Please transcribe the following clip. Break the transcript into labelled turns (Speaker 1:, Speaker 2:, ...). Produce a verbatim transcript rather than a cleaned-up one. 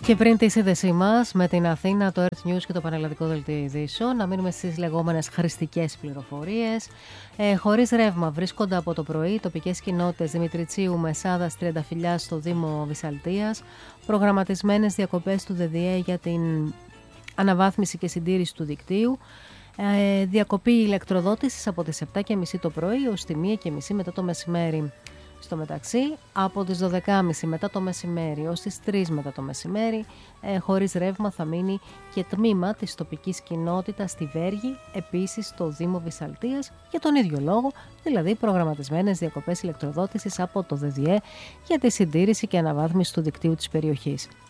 Speaker 1: Και πριν τη σύνδεσή μας με την Αθήνα, το Earth News και το Πανελλαδικό Δελτίο Ειδήσεων, να μείνουμε στις λεγόμενες χρηστικές πληροφορίες. Ε, χωρίς ρεύμα βρίσκονται από το πρωί τοπικές κοινότητες Δημητριτσίου, Μεσάδας, Τριανταφυλλιάς στο Δήμο Βυσσαλτίας. Προγραμματισμένες διακοπές του ΔΔΕ για την αναβάθμιση και συντήρηση του δικτύου. Ε, διακοπή ηλεκτροδότησης από τις επτά και μισή το πρωί ως τη μία και μισή μετά το μεσημέρι. Στο μεταξύ, από τις δώδεκα και μισή μετά το μεσημέρι ως τις τρεις μετά το μεσημέρι, ε, χωρίς ρεύμα θα μείνει και τμήμα της τοπικής κοινότητας στη Βέργη, επίσης στο Δήμο Βυσσαλτίας, για τον ίδιο λόγο, δηλαδή προγραμματισμένες διακοπές ηλεκτροδότησης από το ΔΔΕ για τη συντήρηση και αναβάθμιση του δικτύου της περιοχής.